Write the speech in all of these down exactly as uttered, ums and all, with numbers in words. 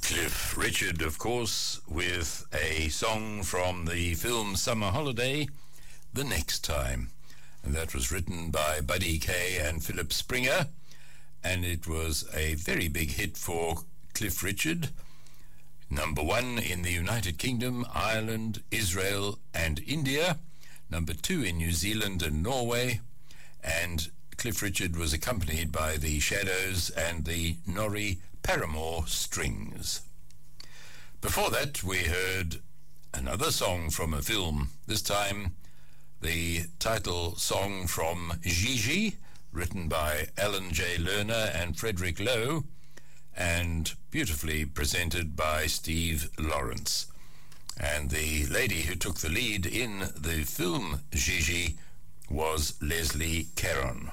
Cliff Richard, of course, with a song from the film Summer Holiday, The Next Time. And that was written by Buddy Kaye and Philip Springer, and it was a very big hit for Cliff Richard. Number one in the United Kingdom, Ireland, Israel, and India. Number two in New Zealand and Norway. And Cliff Richard was accompanied by the Shadows and the Norrie Paramore Strings. Before that, we heard another song from a film, this time the title song from Gigi, written by Alan J. Lerner and Frederick Lowe, and beautifully presented by Steve Lawrence. And the lady who took the lead in the film Gigi was Leslie Caron.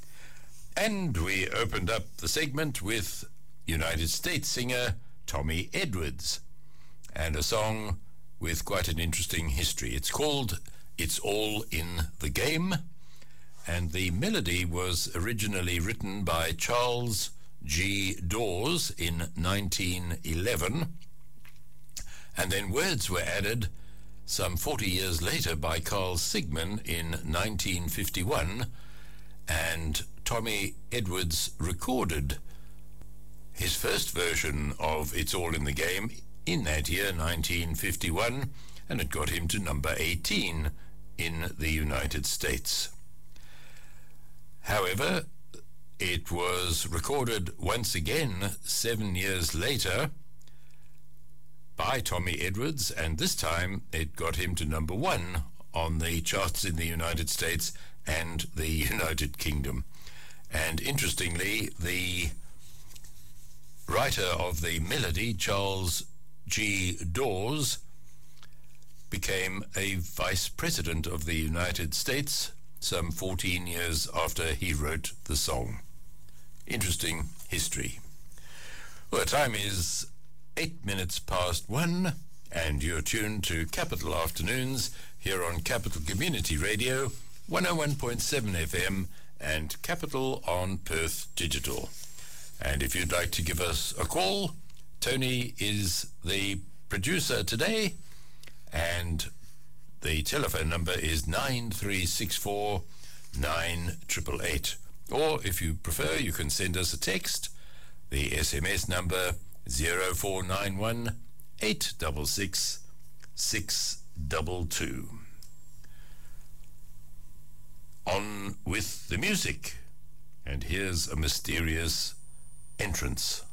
And we opened up the segment with United States singer Tommy Edwards, and a song with quite an interesting history. It's called It's All in the Game, and the melody was originally written by Charles G. Dawes in nineteen eleven, and then words were added some forty years later by Carl Sigman in nineteen fifty-one, and Tommy Edwards recorded his first version of It's All in the Game in that year, nineteen fifty-one, and it got him to number eighteen in the United States. However, it was recorded once again seven years later by Tommy Edwards, and this time it got him to number one on the charts in the United States and the United Kingdom. And interestingly, the writer of the melody, Charles G. Dawes, became a vice president of the United States some fourteen years after he wrote the song. Interesting history. Well, time is eight minutes past one, and you're tuned to Capital Afternoons here on Capital Community Radio, one oh one point seven F M, and Capital on Perth Digital. And if you'd like to give us a call, Tony is the producer today, and the telephone number is nine three six four nine eight eight eight. Or if you prefer, you can send us a text. The S M S number zero four nine one eight six six six two two. On with the music, and here's a mysterious entrance.